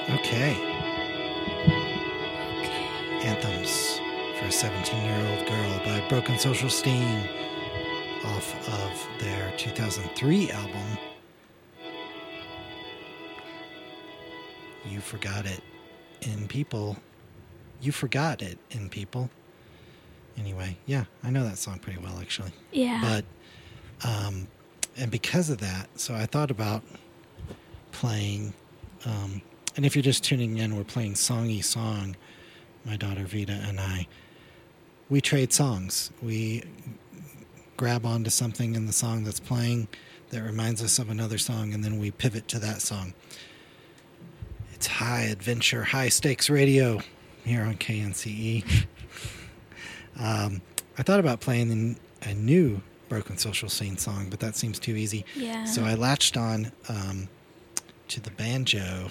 Okay. Anthems for a 17-Year-Old Girl by Broken Social Scene off of their 2003 album, You Forgot It in People. You Forgot It in People. Anyway, yeah, I know that song pretty well, actually. Yeah. But, and because of that, so I thought about playing, and if you're just tuning in, we're playing Songy Song. My daughter Vita and I, we trade songs. We grab onto something in the song that's playing that reminds us of another song, and then we pivot to that song. It's high adventure, high stakes radio here on KNCE. I thought about playing a new Broken Social Scene song, but that seems too easy. Yeah. So I latched on to the banjo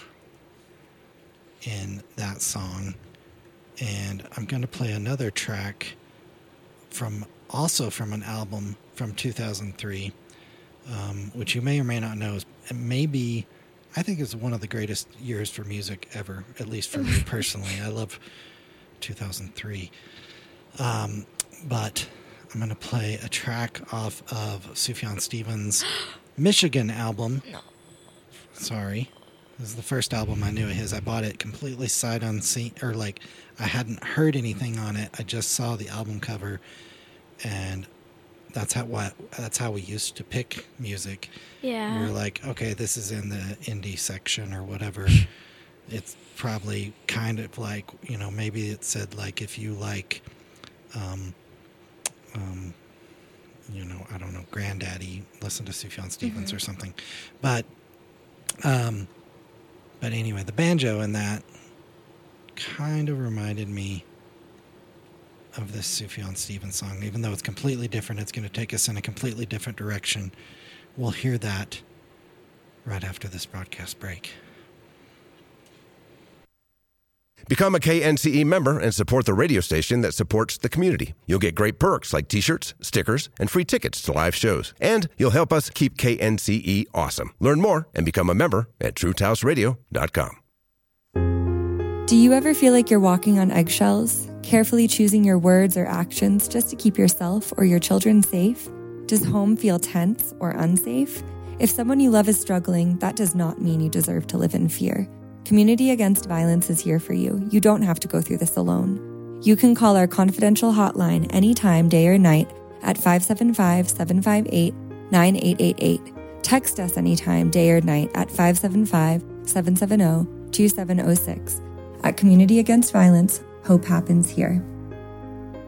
in that song, and I'm going to play another track also from an album from 2003, which you may or may not know is maybe, I think is one of the greatest years for music ever, at least for me personally. I love 2003. But I'm going to play a track off of Sufjan Stevens' Michigan album. No. Sorry. This is the first album I knew of his. I bought it completely sight unseen, or like I hadn't heard anything on it. I just saw the album cover, and that's how we used to pick music. Yeah. We were like, okay, this is in the indie section or whatever. It's probably kind of like, maybe it said like if you like, I don't know, Granddaddy, listen to Sufjan Stevens or something. But anyway, the banjo in that kind of reminded me of this Sufjan Stevens song. Even though it's completely different, it's going to take us in a completely different direction. We'll hear that right after this broadcast break. Become a KNCE member and support the radio station that supports the community. You'll get great perks like t-shirts, stickers, and free tickets to live shows. And you'll help us keep KNCE awesome. Learn more and become a member at truthhouseradio.com. Do you ever feel like you're walking on eggshells, carefully choosing your words or actions just to keep yourself or your children safe? Does home feel tense or unsafe? If someone you love is struggling, that does not mean you deserve to live in fear. Community Against Violence is here for you. You don't have to go through this alone. You can call our confidential hotline anytime, day or night, at 575-758-9888. Text us anytime, day or night, at 575-770-2706. At Community Against Violence, hope happens here.